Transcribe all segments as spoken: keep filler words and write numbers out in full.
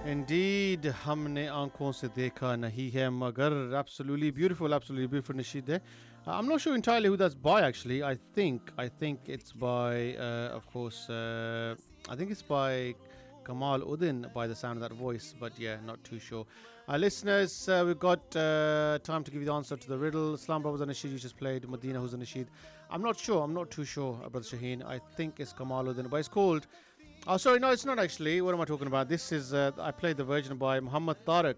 Indeed, हमने आंखों से देखा नहीं है मगर absolutely beautiful, absolutely beautiful Nasheed there. Uh, I'm not sure entirely who that's by actually. I think I think it's by, uh, of course, uh, I think it's by Kamal Udin by the sound of that voice, but yeah, not too sure. Our listeners, uh, we've got uh, time to give you the answer to the riddle. Islam Brothers and Nasheed you just played, Medina who's a Nasheed. I'm not sure, I'm not too sure, uh, Brother Shaheen. I think it's Kamal Udin, but it's called. Oh, sorry, no, it's not actually. What am I talking about? This is, uh, I played the version by Muhammad Tariq,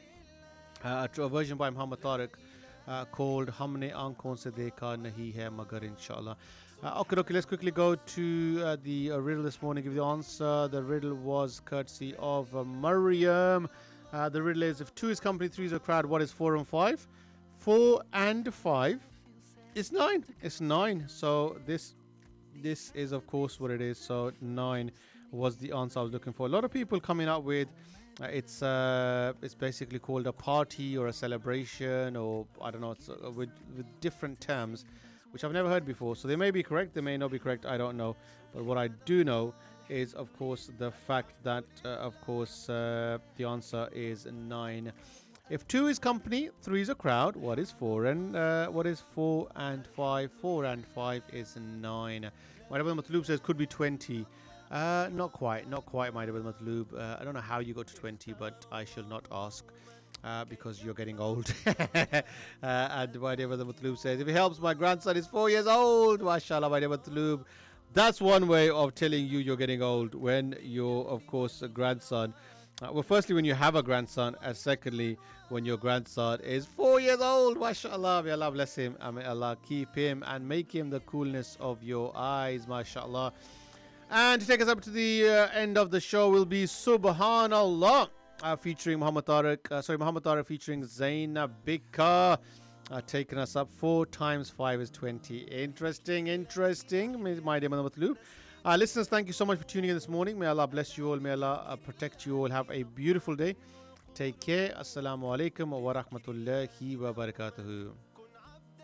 uh, a version by Muhammad Tariq uh, called Humne Aankhon Se Dekha Nahi Hai Magar Inshallah. Uh, okay, okay, let's quickly go to uh, the uh, riddle this morning, give you the answer. The riddle was courtesy of uh, Maryam. Uh, the riddle is if two is company, three is a crowd, what is four and five? Four and five is nine. It's nine. So this this is, of course, what it is. So nine was the answer I was looking for. A lot of people coming up with uh, it's uh, it's basically called a party or a celebration, or I don't know, it's, uh, with with different terms, which I've never heard before. So they may be correct, they may not be correct. I don't know. But what I do know is, of course, the fact that, uh, of course, uh, the answer is nine. If two is company, three is a crowd. What is four and uh, what is four and five? Four and five is nine. Whatever the Matloob says could be twenty. Uh, not quite, not quite, my dear Matloob. Uh, I don't know how you got to twenty, but I shall not ask uh, because you're getting old. uh, and my dear Matloob says, if it helps, my grandson is four years old. MashaAllah, my dear Matloob. That's one way of telling you you're getting old, when you're, of course, a grandson. Uh, well, firstly, when you have a grandson, and secondly, when your grandson is four years old. MashaAllah, may Allah bless him, and may Allah keep him and make him the coolness of your eyes. MashaAllah. And to take us up to the uh, end of the show will be Subhanallah, uh, featuring Muhammad Tariq, uh, sorry, Muhammad Tariq featuring Zainab Bika, uh, taking us up. Four times five is twenty. Interesting, interesting, my dear Matloob. Uh, listeners, thank you so much for tuning in this morning. May Allah bless you all. May Allah uh, protect you all. Have a beautiful day. Take care. Assalamu alaikum wa rahmatullahi wa barakatuhu.